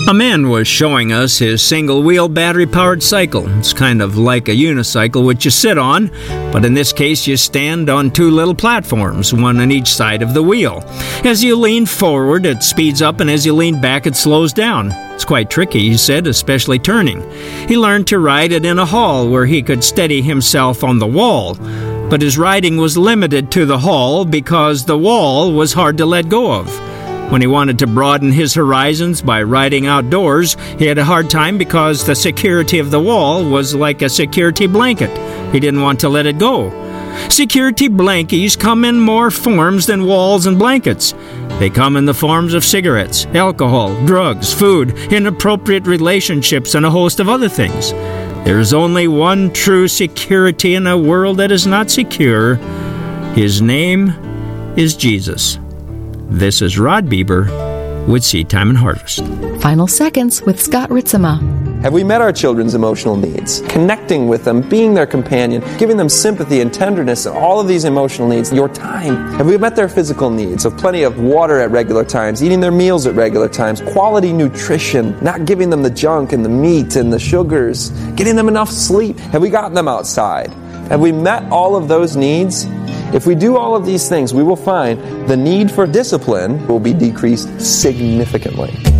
A man was showing us his single-wheel battery-powered cycle. It's kind of like a unicycle which you sit on, but in this case you stand on two little platforms, one on each side of the wheel. As you lean forward, it speeds up, and as you lean back, it slows down. It's quite tricky, he said, especially turning. He learned to ride it in a hall where he could steady himself on the wall. But his riding was limited to the hall because the wall was hard to let go of. When he wanted to broaden his horizons by riding outdoors, he had a hard time because the security of the wall was like a security blanket. He didn't want to let it go. Security blankies come in more forms than walls and blankets. They come in the forms of cigarettes, alcohol, drugs, food, inappropriate relationships, and a host of other things. There is only one true security in a world that is not secure. His name is Jesus. This is Rod Bieber with Seed Time and Harvest. Final Seconds with Scott Ritzema. Have we met our children's emotional needs? Connecting with them, being their companion, giving them sympathy and tenderness, and all of these emotional needs, your time. Have we met their physical needs of plenty of water at regular times, eating their meals at regular times, quality nutrition, not giving them the junk and the meat and the sugars, getting them enough sleep? Have we gotten them outside? Have we met all of those needs? If we do all of these things, we will find the need for discipline will be decreased significantly.